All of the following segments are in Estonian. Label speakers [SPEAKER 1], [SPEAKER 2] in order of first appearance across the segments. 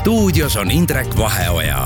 [SPEAKER 1] stuudios on Indrek Vaheoja.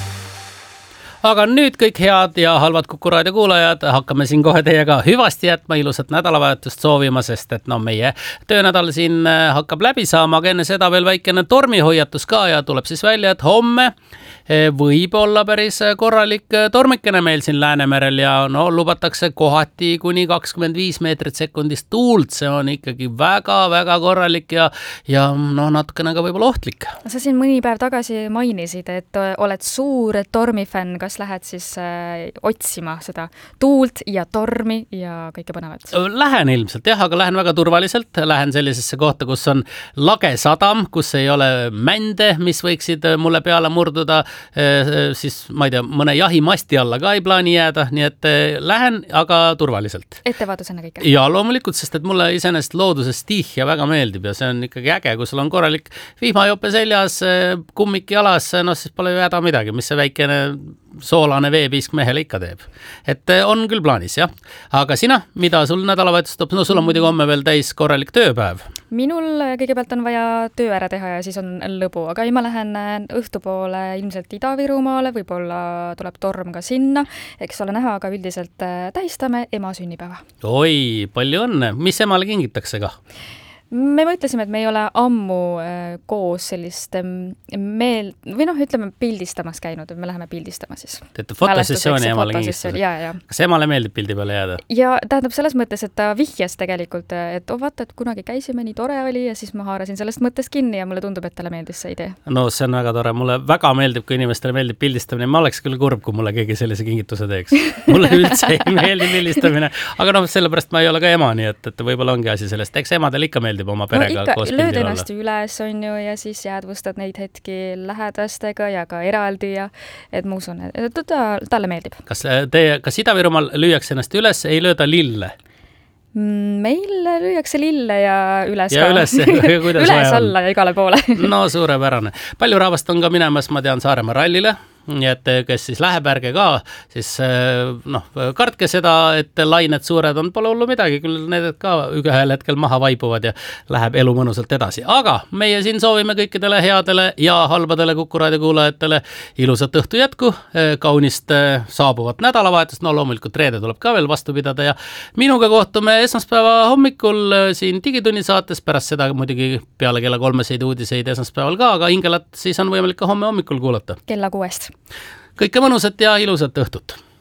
[SPEAKER 2] Aga nüüd kõik head ja halvad Kuku Raadio kuulajad, hakkame siin kohe teiega hüvasti jätma, ilusat nädalavahetust soovima, sest et meie töönädal siin hakkab läbi saama, aga enne seda veel väikene tormihoiatus ka ja tuleb siis välja, et homme võib olla päris korralik tormikene meil siin Läänemerel ja lubatakse kohati kuni 25 meetrit sekundist tuult. See on ikkagi väga-väga korralik ja natukene ka võib-olla ohtlik.
[SPEAKER 3] Sa siin mõni päev tagasi mainisid, et oled suur tormifänn. Kas lähed siis otsima seda tuult ja tormi ja kõike põnevat?
[SPEAKER 2] Lähen ilmselt jah, aga lähen väga turvaliselt. Lähen sellisesse kohta, kus on lage sadam, kus ei ole mände, mis võiksid mulle peale murduda. Siis ma ei tea, mõne jahimasti alla ka ei plaani jääda, nii et lähen, aga turvaliselt.
[SPEAKER 3] Ettevaatus enne kõike?
[SPEAKER 2] Ja loomulikult, sest et mulle iseenesest looduses tihja väga meeldib ja see on ikkagi äge, kui sul on korralik vihmajope seljas, kummik jalas, siis pole ju häda midagi, mis see väikene soolane veepiisk mehele ikka teeb. Et on küll plaanis, jah. Aga sina, mida sul nädalavahetus toob? Sul on muidugi homme veel täis korralik tööpäev.
[SPEAKER 3] Minul kõigepealt on vaja töö ära teha ja siis on lõbu, aga ma lähen õhtupoole ilmselt Ida-Virumaale, võib-olla tuleb torm ka sinna, eks ole näha, aga üldiselt tähistame ema sünnipäeva. Oi,
[SPEAKER 2] palju õnne! Mis emale kingitakse ka?
[SPEAKER 3] Me mõtlesime, et me ei ole ammu koos sellist ütleme pildistamas käinud, me läheme pildistama siis.
[SPEAKER 2] Teete fotosessiooni emale kingistused?
[SPEAKER 3] Ja.
[SPEAKER 2] Kas emale meeldib pildi peale jääda?
[SPEAKER 3] Ja tähendab selles mõttes, et ta vihjas tegelikult, et vaata, et kunagi käisime, nii tore oli ja siis ma haarasin sellest mõttest kinni ja mulle tundub, et talle meeldis see idee.
[SPEAKER 2] No see on väga tore, mulle väga meeldib, kui inimestele meeldib pildistamine, ma oleks küll kurb, kui mulle keegi sellise kingituse teeks. Mulle üldse ei meeldi pildistamine, aga sellepärast ma ei ole ka ema, nii et võib-olla ongi asi sellest, eks emadel ikka meeldib oma perega koos pildil olla.
[SPEAKER 3] Lööd ennast üles on ju ja siis jäädvustad neid hetki lähedastega ja ka eraldi ja et ma usun, et talle meeldib.
[SPEAKER 2] Kas Ida-Virumaal lüüakse ennast üles, ei lööda lille?
[SPEAKER 3] Meil lüüakse lille ja üles
[SPEAKER 2] ja
[SPEAKER 3] ka. Üles alla ja igale poole.
[SPEAKER 2] No suurepärane. Palju rahvast on ka minemas, ma tean, Saaremaa rallile. Nii et kes siis läheb ärge ka, siis kartke seda, et lained suured on, pole hullu midagi, küll need ka ühel hetkel maha vaibuvad ja läheb elu mõnusalt edasi. Aga meie siin soovime kõikidele headele ja halbadele Kuku Raadio kuulajatele ilusat õhtu jätku, kaunist saabuvat nädalavahetust, loomulikult reede tuleb ka veel vastu pidada ja minuga kohtume esmaspäeva hommikul siin Digitunni saates, pärast seda muidugi peale kella 3 uudiseid esmaspäeval ka, aga Ingelat siis on võimalik ka homme hommikul kuulata.
[SPEAKER 3] Kella 6.
[SPEAKER 2] Kõike mõnusat ja ilusat õhtut!